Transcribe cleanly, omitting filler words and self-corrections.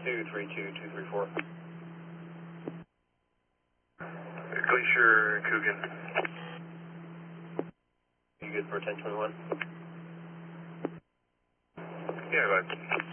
232-234. Glacier, Coogan. You good for 1021? Yeah, go ahead.